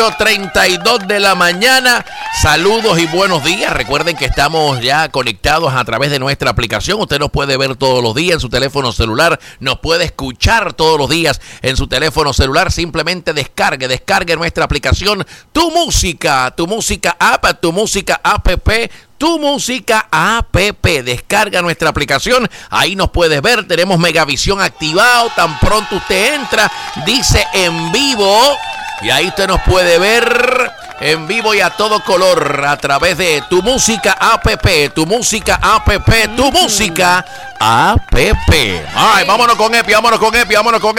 32 de la mañana. Saludos y buenos días. Recuerden que estamos ya conectados a través de nuestra aplicación. Usted nos puede ver todos los días en su teléfono celular. Nos puede escuchar todos los días en su teléfono celular. Simplemente descargue nuestra aplicación Tu Música app, Tu Música app. Tu Música app, descarga nuestra aplicación, ahí nos puedes ver, tenemos Megavisión activado, tan pronto usted entra, dice en vivo, y ahí usted nos puede ver en vivo y a todo color a través de Tu Música app, Tu Música app, Tu Música app. Ay, vámonos con Epi.